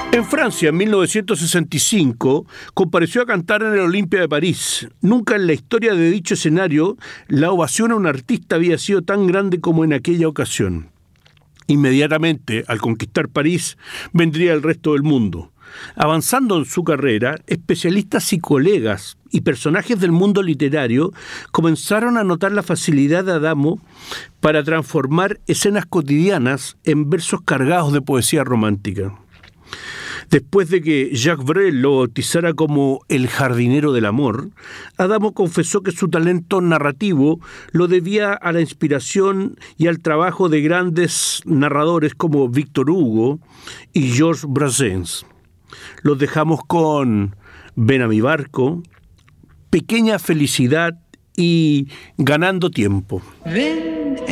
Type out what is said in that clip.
En Francia, en 1965, compareció a cantar en el Olympia de París. Nunca en la historia de dicho escenario la ovación a un artista había sido tan grande como en aquella ocasión. Inmediatamente, al conquistar París, vendría el resto del mundo. Avanzando en su carrera, especialistas y colegas y personajes del mundo literario comenzaron a notar la facilidad de Adamo para transformar escenas cotidianas en versos cargados de poesía romántica. Después de que Jacques Brel lo bautizara como el jardinero del amor, Adamo confesó que su talento narrativo lo debía a la inspiración y al trabajo de grandes narradores como Victor Hugo y Georges Brassens. Los dejamos con Ven a mi barco, Pequeña felicidad y Ganando tiempo. Ven